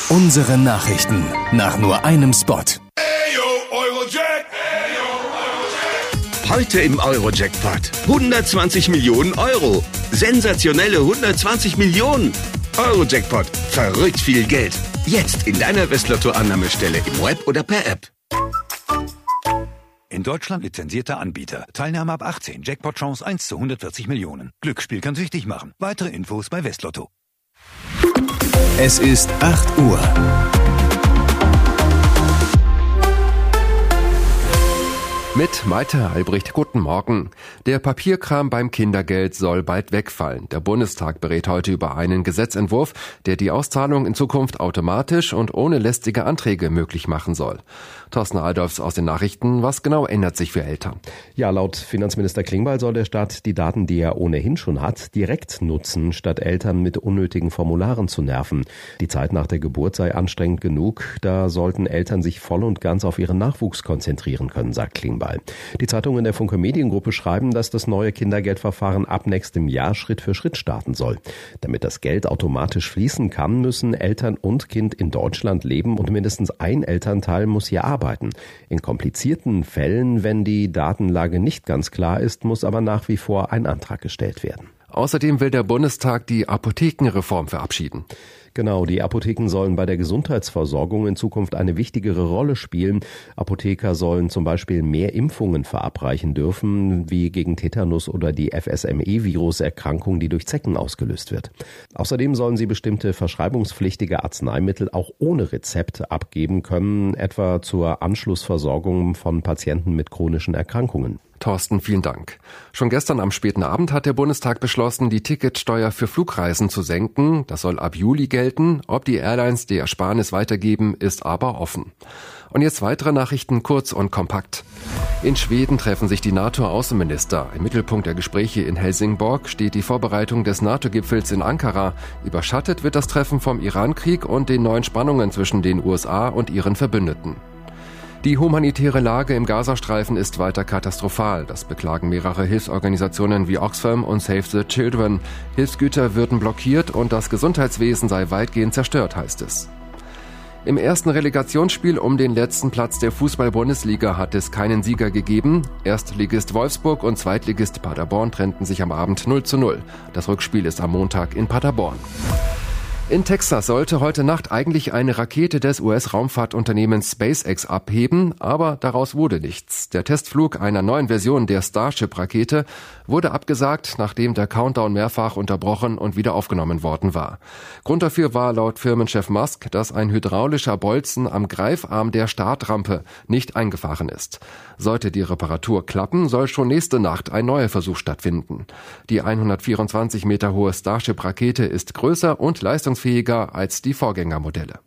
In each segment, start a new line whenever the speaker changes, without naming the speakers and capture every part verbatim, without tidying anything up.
Unsere Nachrichten nach nur einem Spot.
Heute im Euro-Jackpot. hundertzwanzig Millionen Euro. Sensationelle hundertzwanzig Millionen. Euro-Jackpot. Verrückt viel Geld. Jetzt in deiner Westlotto-Annahmestelle im Web oder per App.
In Deutschland lizenzierter Anbieter. Teilnahme ab achtzehn. Jackpot-Chance eins zu hundertvierzig Millionen. Glücksspiel kann süchtig machen. Weitere Infos bei Westlotto.
Es ist acht Uhr.
Mit Malte Albrecht, guten Morgen. Der Papierkram beim Kindergeld soll bald wegfallen. Der Bundestag berät heute über einen Gesetzentwurf, der die Auszahlung in Zukunft automatisch und ohne lästige Anträge möglich machen soll. Thorsten Aldorfs aus den Nachrichten. Was genau ändert sich für Eltern?
Ja, laut Finanzminister Klingbeil soll der Staat die Daten, die er ohnehin schon hat, direkt nutzen, statt Eltern mit unnötigen Formularen zu nerven. Die Zeit nach der Geburt sei anstrengend genug. Da sollten Eltern sich voll und ganz auf ihren Nachwuchs konzentrieren können, sagt Klingbeil. Die Zeitungen der Funke Mediengruppe schreiben, dass das neue Kindergeldverfahren ab nächstem Jahr Schritt für Schritt starten soll. Damit das Geld automatisch fließen kann, müssen Eltern und Kind in Deutschland leben und mindestens ein Elternteil muss hier arbeiten. In komplizierten Fällen, wenn die Datenlage nicht ganz klar ist, muss aber nach wie vor ein Antrag gestellt werden.
Außerdem will der Bundestag die Apothekenreform verabschieden.
Genau, die Apotheken sollen bei der Gesundheitsversorgung in Zukunft eine wichtigere Rolle spielen. Apotheker sollen zum Beispiel mehr Impfungen verabreichen dürfen, wie gegen Tetanus oder die F S M E-Viruserkrankung, die durch Zecken ausgelöst wird. Außerdem sollen sie bestimmte verschreibungspflichtige Arzneimittel auch ohne Rezept abgeben können, etwa zur Anschlussversorgung von Patienten mit chronischen Erkrankungen.
Thorsten, vielen Dank. Schon gestern am späten Abend hat der Bundestag beschlossen, die Ticketsteuer für Flugreisen zu senken. Das soll ab Juli gelten. Ob die Airlines die Ersparnis weitergeben, ist aber offen. Und jetzt weitere Nachrichten, kurz und kompakt. In Schweden treffen sich die NATO-Außenminister. Im Mittelpunkt der Gespräche in Helsingborg steht die Vorbereitung des NATO-Gipfels in Ankara. Überschattet wird das Treffen vom Iran-Krieg und den neuen Spannungen zwischen den U S A und ihren Verbündeten. Die humanitäre Lage im Gazastreifen ist weiter katastrophal. Das beklagen mehrere Hilfsorganisationen wie Oxfam und Save the Children. Hilfsgüter würden blockiert und das Gesundheitswesen sei weitgehend zerstört, heißt es. Im ersten Relegationsspiel um den letzten Platz der Fußball-Bundesliga hat es keinen Sieger gegeben. Erstligist Wolfsburg und Zweitligist Paderborn trennten sich am Abend null zu null. Das Rückspiel ist am Montag in Paderborn. In Texas sollte heute Nacht eigentlich eine Rakete des U S-Raumfahrtunternehmens SpaceX abheben, aber daraus wurde nichts. Der Testflug einer neuen Version der Starship-Rakete wurde abgesagt, nachdem der Countdown mehrfach unterbrochen und wieder aufgenommen worden war. Grund dafür war laut Firmenchef Musk, dass ein hydraulischer Bolzen am Greifarm der Startrampe nicht eingefahren ist. Sollte die Reparatur klappen, soll schon nächste Nacht ein neuer Versuch stattfinden. Die hundertvierundzwanzig Meter hohe Starship-Rakete ist größer und leistungsfähiger als die Vorgängermodelle.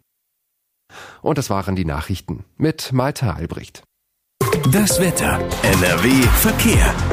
Und das waren die Nachrichten mit Malte Albrecht.
Das Wetter. N R W Verkehr.